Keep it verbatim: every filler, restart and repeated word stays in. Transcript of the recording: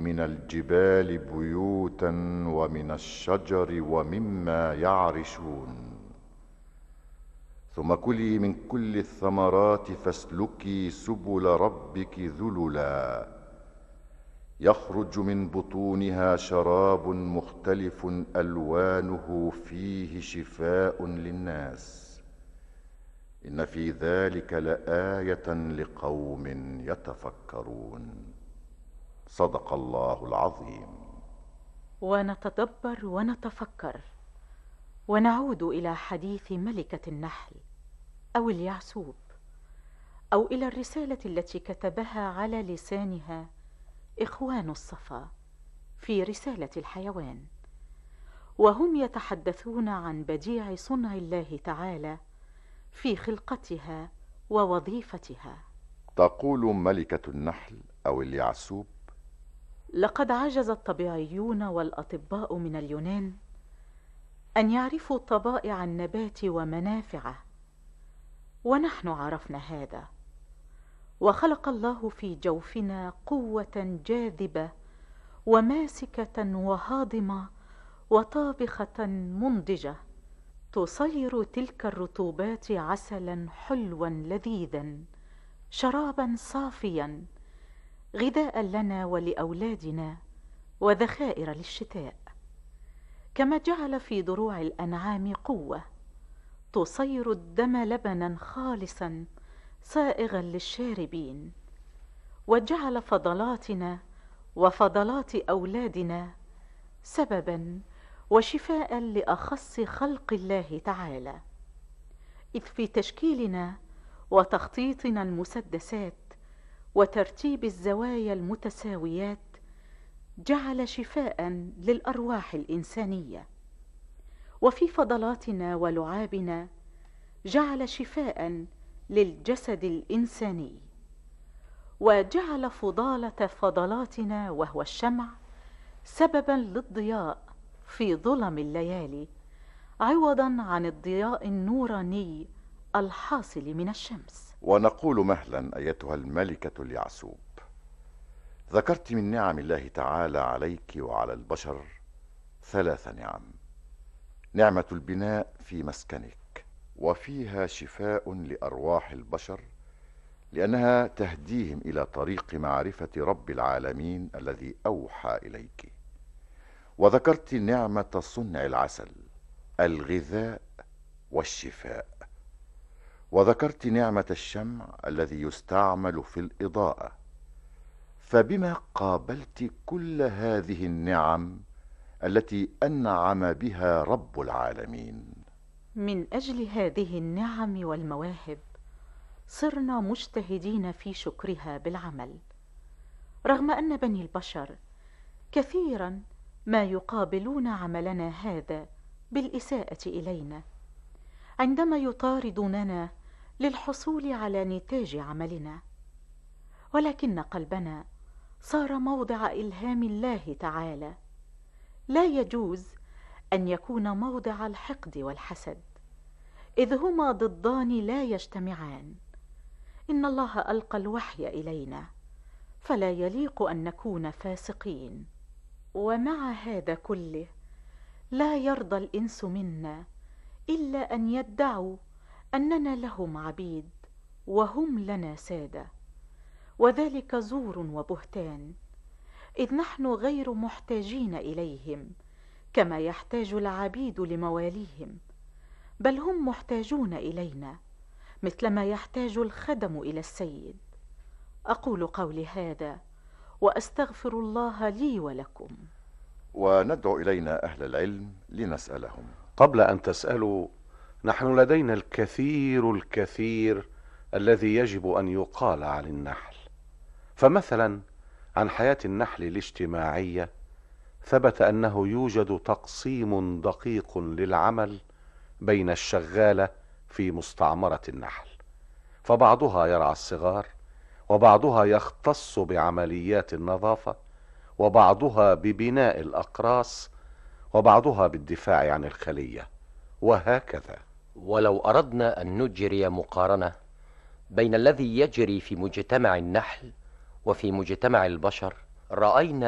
من الجبال بيوتا ومن الشجر ومما يعرشون. ثم كلي من كل الثمرات فاسلكي سبل ربك ذللا يخرج من بطونها شراب مختلف ألوانه فيه شفاء للناس. إن في ذلك لآية لقوم يتفكرون. صدق الله العظيم. ونتدبر ونتفكر ونعود إلى حديث ملكة النحل أو اليعسوب، أو إلى الرسالة التي كتبها على لسانها إخوان الصفا في رسالة الحيوان، وهم يتحدثون عن بديع صنع الله تعالى في خلقتها ووظيفتها. تقول ملكة النحل أو اليعسوب: لقد عجز الطبيعيون والأطباء من اليونان أن يعرفوا طبائع النبات ومنافعه، ونحن عرفنا هذا. وخلق الله في جوفنا قوة جاذبة وماسكة وهاضمة وطابخة منضجة تصير تلك الرطوبات عسلا حلوا لذيذا، شرابا صافيا، غذاء لنا ولأولادنا وذخائر للشتاء. كما جعل في ضروع الأنعام قوة تصير الدم لبنا خالصا سائغا للشاربين، وجعل فضلاتنا وفضلات أولادنا سببا وشفاء لأخص خلق الله تعالى، إذ في تشكيلنا وتخطيطنا المسدسات وترتيب الزوايا المتساويات جعل شفاء للأرواح الإنسانية، وفي فضلاتنا ولعابنا جعل شفاء للجسد الإنساني، وجعل فضالة فضلاتنا وهو الشمع سببا للضياء في ظلم الليالي، عوضا عن الضياء النوراني الحاصل من الشمس. ونقول مهلا أيتها الملكة اليعسوب، ذكرت من نعم الله تعالى عليك وعلى البشر ثلاث نعم: نعمة البناء في مسكنك، وفيها شفاء لأرواح البشر لأنها تهديهم إلى طريق معرفة رب العالمين الذي أوحى إليك. وذكرت نعمة صنع العسل، الغذاء والشفاء. وذكرت نعمة الشمع الذي يستعمل في الإضاءة. فبما قابلت كل هذه النعم التي أنعم بها رب العالمين؟ من أجل هذه النعم والمواهب صرنا مجتهدين في شكرها بالعمل، رغم أن بني البشر كثيرا ما يقابلون عملنا هذا بالإساءة إلينا عندما يطاردوننا للحصول على نتاج عملنا، ولكن قلبنا صار موضع إلهام الله تعالى. لا يجوز أن يكون موضع الحقد والحسد، إذ هما ضدان لا يجتمعان. إن الله ألقى الوحي إلينا، فلا يليق أن نكون فاسقين. ومع هذا كله لا يرضى الإنس منا إلا أن يدعوا أننا لهم عبيد وهم لنا سادة، وذلك زور وبهتان، إذ نحن غير محتاجين إليهم كما يحتاج العبيد لمواليهم، بل هم محتاجون إلينا مثلما يحتاج الخدم إلى السيد. أقول قولي هذا وأستغفر الله لي ولكم. وندعو إلينا أهل العلم لنسألهم. قبل أن تسألوا، نحن لدينا الكثير الكثير الذي يجب أن يقال عن النحل. فمثلا عن حياة النحل الاجتماعية ثبت أنه يوجد تقسيم دقيق للعمل بين الشغالة في مستعمرة النحل، فبعضها يرعى الصغار، وبعضها يختص بعمليات النظافة، وبعضها ببناء الأقراص، وبعضها بالدفاع عن الخلية، وهكذا. ولو أردنا أن نجري مقارنة بين الذي يجري في مجتمع النحل وفي مجتمع البشر، رأينا